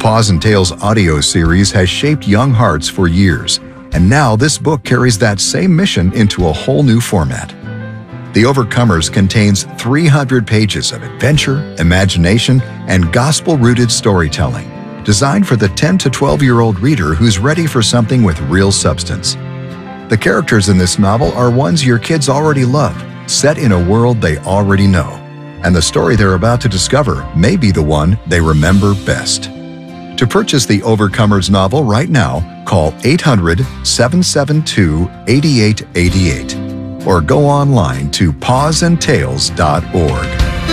Paws and Tales audio series has shaped young hearts for years, and now this book carries that same mission into a whole new format. The Overcomers contains 300 pages of adventure, imagination, and gospel-rooted storytelling, designed for the 10 to 12-year-old reader who's ready for something with real substance. The characters in this novel are ones your kids already love, set in a world they already know, and the story they're about to discover may be the one they remember best. To purchase the Overcomers novel right now, call 800-772-8888 or go online to pawsandtales.org.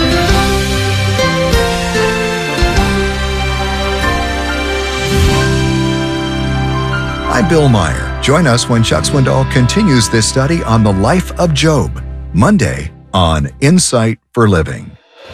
I'm Bill Meyer. Join us when Chuck Swindoll continues this study on the life of Job, Monday on Insight for Living.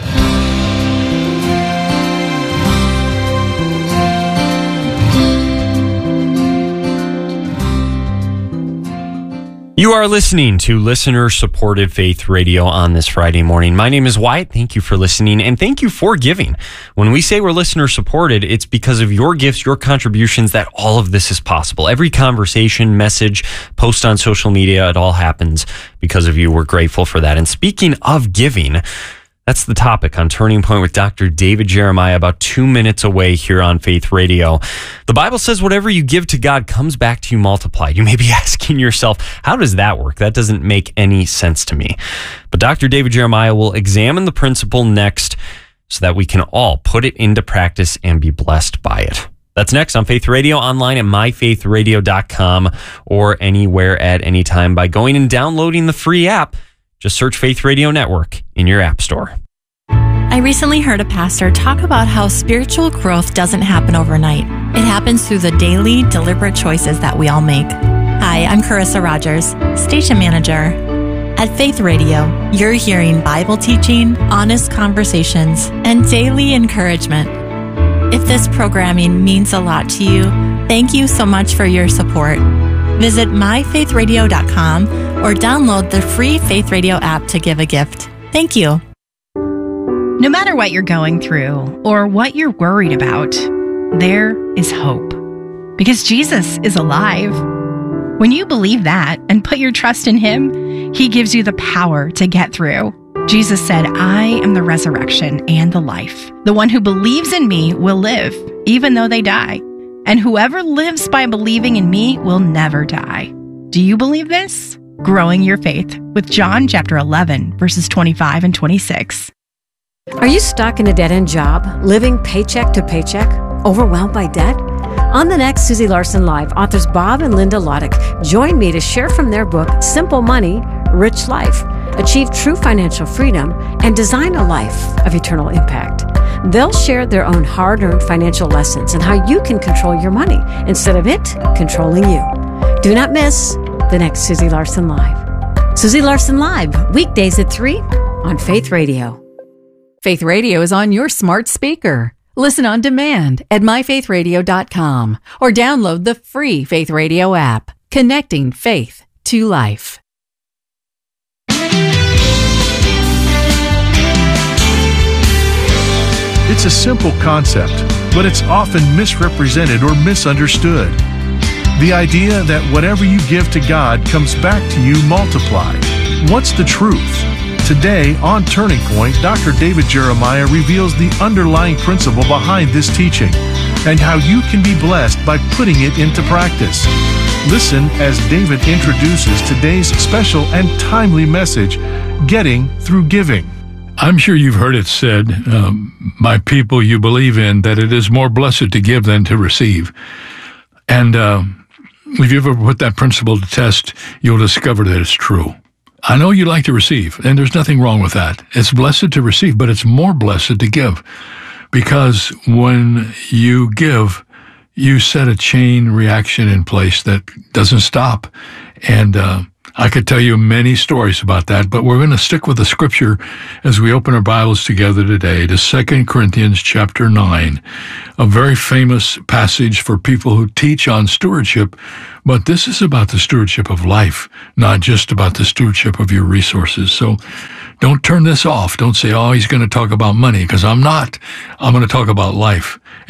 You are listening to listener-supported Faith Radio on this Friday morning. My name is Wyatt. Thank you for listening, and thank you for giving. When we say we're listener-supported, it's because of your gifts, your contributions, that all of this is possible. Every conversation, message, post on social media, it all happens because of you. We're grateful for that. And speaking of giving, that's the topic on Turning Point with Dr. David Jeremiah, about 2 minutes away here on Faith Radio. The Bible says whatever you give to God comes back to you multiplied. You may be asking yourself, how does that work? That doesn't make any sense to me. But Dr. David Jeremiah will examine the principle next so that we can all put it into practice and be blessed by it. That's next on Faith Radio, online at myfaithradio.com or anywhere at any time by going and downloading the free app. Just search Faith Radio Network in your app store. I recently heard a pastor talk about how spiritual growth doesn't happen overnight. It happens through the daily, deliberate choices that we all make. Hi, I'm Carissa Rogers, station manager. At Faith Radio, you're hearing Bible teaching, honest conversations, and daily encouragement. If this programming means a lot to you, thank you so much for your support. Visit myfaithradio.com or download the free Faith Radio app to give a gift. Thank you. No matter what you're going through or what you're worried about, there is hope. Because Jesus is alive. When you believe that and put your trust in Him, He gives you the power to get through. Jesus said, "I am the resurrection and the life. The one who believes in me will live, even though they die. And whoever lives by believing in me will never die." Do you believe this? Growing your faith with John chapter 11, verses 25 and 26. Are you stuck in a dead-end job, living paycheck to paycheck, overwhelmed by debt? On the next Susie Larson Live, authors Bob and Linda Loddick join me to share from their book, Simple Money, Rich Life, Achieve True Financial Freedom, and Design a Life of Eternal Impact. They'll share their own hard-earned financial lessons and how you can control your money instead of it controlling you. Do not miss the next Susie Larson Live. Susie Larson Live, weekdays at 3 on Faith Radio. Faith Radio is on your smart speaker. Listen on demand at myfaithradio.com or download the free Faith Radio app, connecting faith to life. It's a simple concept, but it's often misrepresented or misunderstood. The idea that whatever you give to God comes back to you multiplied. What's the truth? Today, on Turning Point, Dr. David Jeremiah reveals the underlying principle behind this teaching and how you can be blessed by putting it into practice. Listen as David introduces today's special and timely message, Getting Through Giving. I'm sure you've heard it said, by people you believe in, that it is more blessed to give than to receive. And if you ever put that principle to test, you'll discover that it's true. I know you like to receive, and there's nothing wrong with that. It's blessed to receive, but it's more blessed to give. Because when you give, you set a chain reaction in place that doesn't stop. And I could tell you many stories about that, but we're going to stick with the scripture as we open our Bibles together today to 2 Corinthians chapter 9, a very famous passage for people who teach on stewardship, but this is about the stewardship of life, not just about the stewardship of your resources. So don't turn this off. Don't say, oh, he's going to talk about money, because I'm not. I'm going to talk about life.